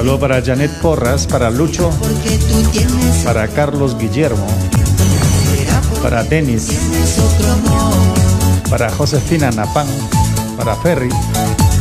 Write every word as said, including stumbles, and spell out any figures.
saludo para Janet Porras, para Lucho, para Carlos Guillermo, para Denis, para Josefina Napán, para Ferry,